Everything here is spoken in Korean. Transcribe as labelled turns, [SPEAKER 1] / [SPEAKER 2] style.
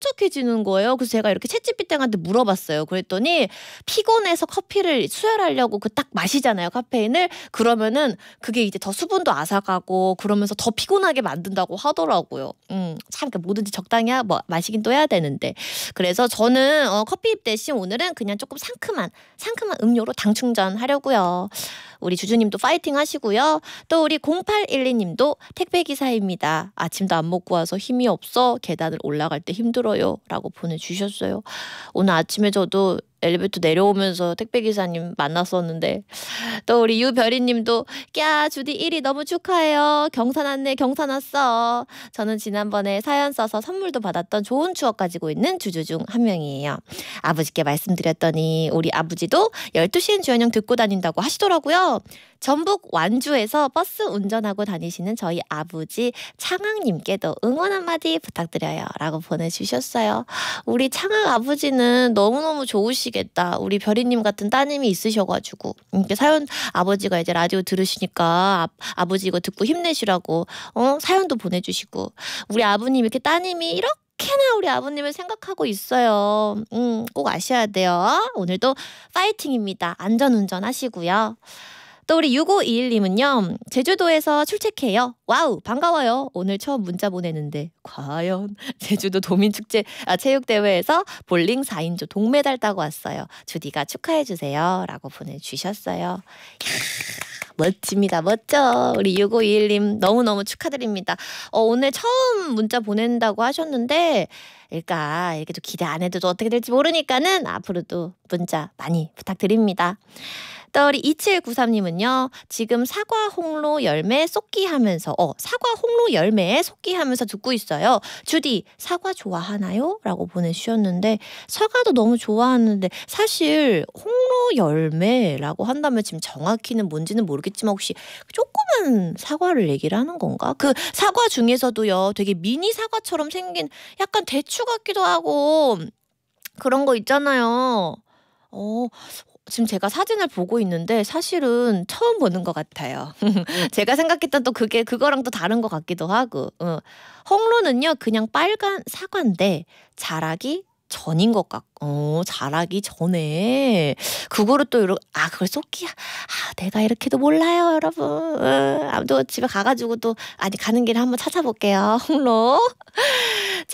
[SPEAKER 1] 축축해지는 거예요. 그래서 제가 이렇게 챗GPT한테 물어봤어요. 그랬더니 피곤해서 커피를 수혈하려고 그 딱 마시잖아요. 카페인을. 그러면은 그게 이제 더 수분도 앗아가고 그러면서 더 피곤하게 만든다고 하더라고요. 참 뭐든지 적당히 마시긴 또 해야 되는데. 그래서 저는 커피 대신 오늘은 그냥 조금 상큼한 음료로 당 충전하려고요. 우리 주주님도 파이팅 하시고요. 또 우리 0812님도 택배기사입니다. 아침도 안 먹고 와서 힘이 없어 계단을 올라갈 때 힘들어요. 라고 보내주셨어요. 오늘 아침에 저도 엘리베이터 내려오면서 택배기사님 만났었는데 또 우리 유별이님도 꺄 주디 1위 너무 축하해요. 경산 왔네 경산 왔어. 저는 지난번에 사연 써서 선물도 받았던 좋은 추억 가지고 있는 주주 중 한 명이에요. 아버지께 말씀드렸더니 우리 아버지도 12시엔 주연영 듣고 다닌다고 하시더라고요. 전북 완주에서 버스 운전하고 다니시는 저희 아버지 창학님께도 응원 한마디 부탁드려요. 라고 보내주셨어요. 우리 창학 아버지는 너무너무 좋으시겠다. 우리 별이님 같은 따님이 있으셔가지고 이렇게 사연 아버지가 이제 라디오 들으시니까 아버지 이거 듣고 힘내시라고 사연도 보내주시고 우리 아버님 이렇게 따님이 이렇게나 우리 아버님을 생각하고 있어요. 꼭 아셔야 돼요. 오늘도 파이팅입니다. 안전운전 하시고요. 또 우리 6521님은요. 제주도에서 출첵해요. 와우 반가워요. 오늘 처음 문자 보내는데 과연 제주도 도민축제 체육대회에서 볼링 4인조 동메달 따고 왔어요. 주디가 축하해주세요. 라고 보내주셨어요. 멋집니다. 멋져. 우리 6521님 너무너무 축하드립니다. 오늘 처음 문자 보낸다고 하셨는데 그러니까 이렇게 좀 기대 안 해도 어떻게 될지 모르니까는 앞으로도 문자 많이 부탁드립니다. 또 우리 2793님은요. 지금 사과 홍로 열매 쏟기 하면서 사과 홍로 열매에 쏟기 하면서 듣고 있어요. 주디 사과 좋아하나요? 라고 보내주셨는데 사과도 너무 좋아하는데 사실 홍로 열매라고 한다면 지금 정확히는 뭔지는 모르겠지만 혹시 조그만 사과를 얘기를 하는 건가? 그 사과 중에서도요. 되게 미니 사과처럼 생긴 약간 대추 같기도 하고 그런 거 있잖아요. 지금 제가 사진을 보고 있는데 사실은 처음 보는 것 같아요. 제가 생각했던 또 그거랑 또 다른 것 같기도 하고. 홍로는요 그냥 빨간 사과인데 자라기 전인 것 같고 자라기 전에 그거를 또 그걸 쏟기야. 내가 이렇게도 몰라요 여러분. 아무튼 집에 가가지고 또 가는 길에 한번 찾아볼게요. 홍로.